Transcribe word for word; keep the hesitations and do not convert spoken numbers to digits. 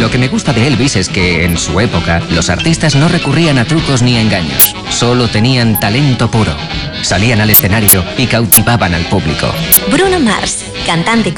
Lo que me gusta de Elvis es que, en su época, los artistas no recurrían a trucos ni a engaños. Solo tenían talento puro. Salían al escenario y cautivaban al público. Bruno Mars, cantante